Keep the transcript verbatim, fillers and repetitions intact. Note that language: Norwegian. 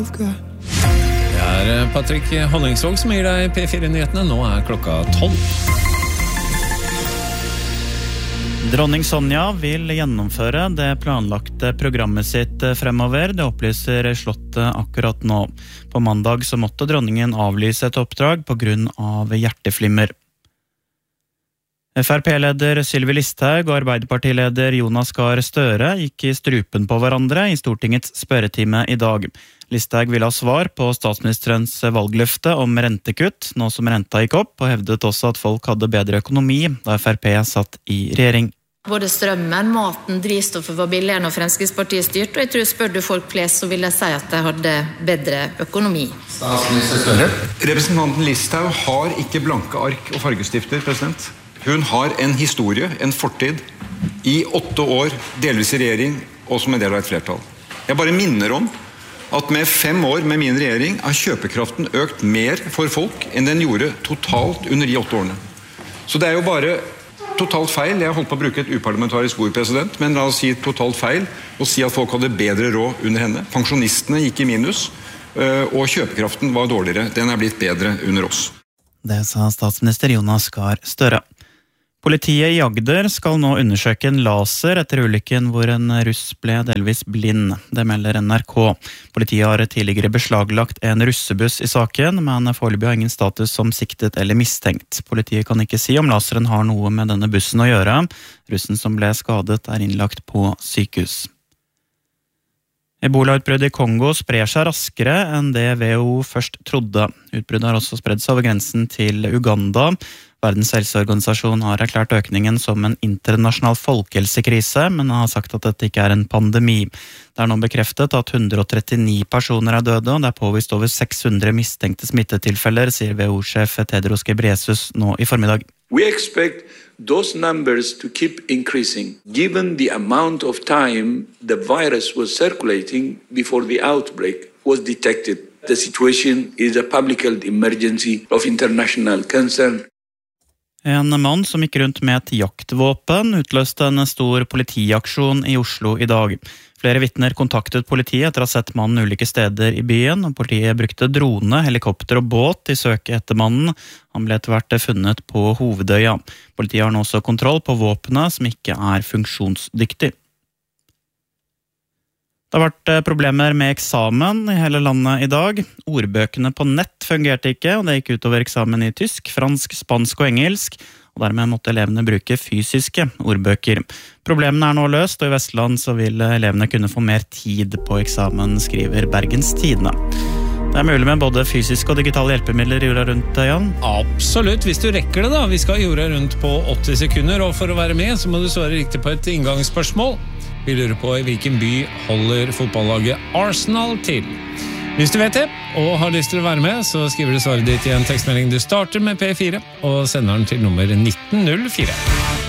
Det er Patrick Honningsvåg som gir deg P fire-nyhetene. Nå er klokka tolv. Dronning Sonja vil gjennomføre det planlagte programmet sitt fremover. Det opplyser Slottet akkurat nå. På mandag så måtte dronningen avlyse et oppdrag på grunn av hjerteflimmer. F R P-leder Sylvi Listhaug og Arbeiderpartileder Jonas Gahr Støre gikk i strupen på hverandre i Stortingets spørretime i dag. Listhaug ville ha svar på statsministerens valgløfte om rentekutt, nå som renta gikk opp, og hevdet også at folk hadde bedre økonomi da F R P satt i regjering. Både strømmen, maten, drivstoffet var billigere når Fremskrittspartiet styrte, og jeg tror spør du folk flest så vil jeg si at de hadde bedre økonomi. Statsminister Støre. Representanten Listhaug har ikke blanke ark og fargestifter, president. Hun har en historie, en fortid, i åtte år, delvis i regjering, og som en del av et flertall. Jeg bare minner om at med fem år med min regjering har kjøpekraften økt mer for folk enn den gjorde totalt under de åtte årene. Så det er jo bare totalt feil, jeg holdt på å bruke et uparlamentarisk ord, president, men la oss si totalt feil, og si at folk hadde bedre råd under henne. Pensjonistene gikk i minus, og kjøpekraften var dårligere. Den er blitt bedre under oss. Det sa statsminister Jonas Gahr Støre. Politiet i Agder skal nå undersøke en laser etter ulykken hvor en russ ble delvis blind. Det melder N R K. Politiet har tidligere beslaglagt en russebuss i saken, men foreløpig har ingen status som siktet eller mistenkt. Politiet kan ikke si om laseren har noe med denne bussen å gjøre. Russen som ble skadet er innlagt på sykehus. Ebola-utbruddet i Kongo sprer seg raskere enn det W H O først trodde. Utbruddet har også spredd seg over grensen til Uganda. Verdens helseorganisasjon har erklært økningen som en internasjonal folkehelsekrise, men har sagt at dette ikke er en pandemi. Det er nå bekreftet at hundre og trettini personer er døde, og det er påvist over seks hundre mistenkte smittetilfeller, sier W H O-sjef Tedros Ghebreyesus nå i formiddag. We expect those numbers to keep increasing, given the amount of time the virus was circulating before the outbreak was detected. The situation is a public health emergency of international concern. En mann som gikk rundt med et jaktvåpen utløste en stor politiaksjon i Oslo i dag. Flere vitner kontaktet politiet etter å ha sett mannen ulike steder i byen, og politiet brukte drone, helikopter og båt i søket etter mannen. Han ble etter hvert funnet på Hovedøya. Politiet har nå også kontroll på våpenet som ikke er funksjonsdyktig. Det har vært problemer med eksamen i hele landet i dag. Ordbøkene på nett fungerte ikke, og det gikk utover eksamen i tysk, fransk, spansk og engelsk, og dermed måtte elevene bruke fysiske ordbøker. Problemene er nå løst, og i Vestland så vil elevene kunne få mer tid på eksamen, skriver Bergens Tidende. Det er mulig med både fysiske og digitale hjelpemidler i jorda rundt, Jan? Absolutt, hvis du rekker det da. Vi skal jorda rundt på åtti sekunder, og for å være med så må du svare riktig på et inngangsspørsmål. Vi lurer på i hvilken by holder fotballaget Arsenal til. Hvis du vet det, og har lyst til å være med, så skriver du svaret ditt i en tekstmelding. Du starter med P fire, og sender den til nummer nitten null fire.